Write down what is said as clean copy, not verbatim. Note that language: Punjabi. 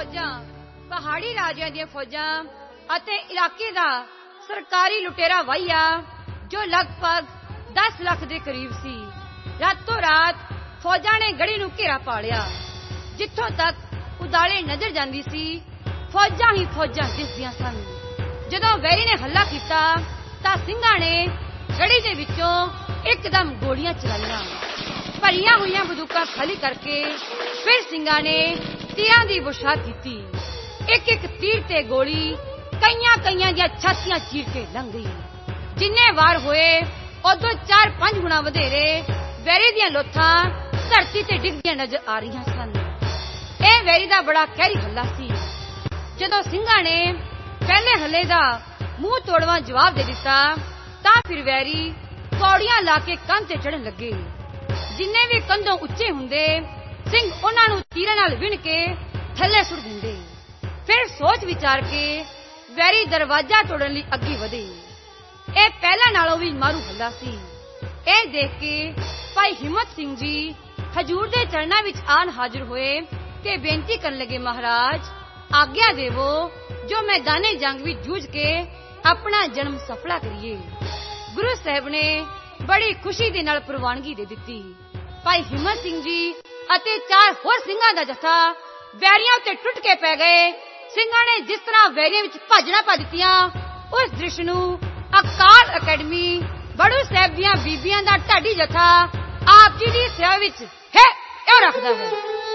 फौजां पहाड़ी राजियां ਦੀਆਂ फौजां ਅਤੇ ਇਲਾਕੇ ਦਾ ਸਰਕਾਰੀ ਲੁਟੇਰਾ ਵਾਹਿਆ ਜੋ ਲਗਭਗ 10 ਲੱਖ ਦੇ ਕਰੀਬ ਸੀ। ਰਾਤੋਂ ਰਾਤ ਫੌਜਾਂ ਨੇ ਗੜੀ ਨੂੰ ਘੇਰਾ ਪਾ ਲਿਆ। ਜਿੱਥੋਂ ਤੱਕ ਉਦਾਲੇ ਨਜ਼ਰ ਜਾਂਦੀ ਸੀ ਫੌਜਾਂ ਹੀ ਫੌਜਾਂ ਦਿਸਦੀਆਂ ਸਨ। ਜਦੋਂ ਵੈਰੀ ਨੇ ਹੱਲਾ ਕੀਤਾ ਤਾਂ ਸਿੰਘਾਂ ਨੇ ਗੜੀ ਦੇ ਵਿੱਚੋਂ ਇੱਕਦਮ ਗੋਲੀਆਂ ਚਲਾਈਆਂ। ਭਰੀਆਂ ਹੋਈਆਂ ਬੰਦੂਕਾਂ ਖਾਲੀ ਕਰਕੇ ਫਿਰ ਸਿੰਘਾਂ ਨੇ ਤੀਰਾਂ ਦੀ ਬੁਛਾਰ ਕੀਤੀ। ਇੱਕ ਇੱਕ ਤੀਰ ਤੇ ਗੋਲੀ ਕਈਆਂ ਦੀਆਂ ਛਾਤੀਆਂ ਚੀਰ ਕੇ ਲੰਘ ਗਈ। ਜਿੰਨੇ ਵਾਰ ਹੋਏ ਉਦੋਂ 4-5 ਗੁਣਾ ਵਧੇਰੇ ਵੈਰੀ ਦੀਆਂ ਲੋਥਾਂ ਧਰਤੀ ਤੇ ਡਿੱਗਦੀਆਂ ਨਜ਼ਰ ਆ ਰਹੀਆਂ ਸਨ। ਇਹ ਵੈਰੀ ਦਾ ਬੜਾ ਕਹਿਰੀ ਹੱਲਾ ਸੀ। ਜਦੋਂ ਸਿੰਘਾਂ ਨੇ ਪਹਿਲੇ ਹੱਲੇ ਦਾ ਮੂੰਹ ਤੋੜਵਾਂ ਜਵਾਬ ਦੇ ਦਿੱਤਾ ਤਾਂ ਫਿਰ ਵੈਰੀ ਪੌੜੀਆਂ ਲਾ ਕੇ ਕੰਧ ਤੇ ਚੜ੍ਹਨ ਲੱਗੇ। ਜਿੰਨੇ ਵੀ ਕੰਧੋਂ ਉੱਚੇ ਹੁੰਦੇ ਸਿੰਘ ਉਹਨਾਂ ਨੂੰ ਤੀਰਾਂ ਨਾਲ ਵਿੰਨ ਕੇ ਥੱਲੇ ਸੁੱਟ ਦਿੰਦੇ। ਫਿਰ ਸੋਚ ਵਿਚਾਰ ਕੇ ਵੈਰੀ ਦਰਵਾਜ਼ਾ ਤੋੜਨ ਲਈ ਅੱਗੇ ਵਧੇ। ਇਹ ਪਹਿਲਾਂ ਨਾਲੋਂ ਵੀ ਮਾਰੂ ਹੱਲਾ ਸੀ। ਇਹ ਦੇਖ ਕੇ ਭਾਈ ਹਿੰਮਤ ਸਿੰਘ ਜੀ ਹਜੂਰ ਦੇ ਚਰਨਾਂ ਵਿੱਚ ਆਣ ਹਾਜ਼ਰ ਹੋਏ ਤੇ ਬੇਨਤੀ ਕਰਨ ਲੱਗੇ, ਮਹਾਰਾਜ ਆਗਿਆ ਦੇਵੋ ਜੋ ਮੈਦਾਨੇ ਜੰਗ ਵਿੱਚ ਜੂਝ ਕੇ ਆਪਣਾ ਜਨਮ ਸਫਲਾ ਕਰੀਏ। ਗੁਰੂ ਸਾਹਿਬ ਨੇ ਬੜੀ ਖੁਸ਼ੀ ਦੇ ਨਾਲ ਪ੍ਰਵਾਨਗੀ ਦੇ ਦਿੱਤੀ। ਭਾਈ ਹਿੰਮਤ ਸਿੰਘ ਜੀ ਅਤੇ 4 ਹੋਰ ਸਿੰਘਾਂ ਦਾ ਜਥਾ ਵੈਰੀਆਂ ਉੱਤੇ ਟੁੱਟ ਕੇ ਪੈ ਗਏ। ਸਿੰਘਾਂ ਨੇ ਜਿਸ ਤਰ੍ਹਾਂ ਵੈਰੀਆਂ ਵਿੱਚ ਭਾਜਣਾ ਪਾ ਦਿੱਤੀਆਂ ਉਸ ਦ੍ਰਿਸ਼ ਨੂੰ ਅਕਾਲ ਅਕੈਡਮੀ ਬੜੂ ਸਾਹਿਬ ਦੀਆਂ ਬੀਬੀਆਂ ਦਾ ਢਾਡੀ ਜਥਾ ਆਪ ਜੀ ਦੀ ਸੇਵਾ ਵਿੱਚ ਹੈ ਕਿਉਂ ਰੱਖਦਾ ਹੈ।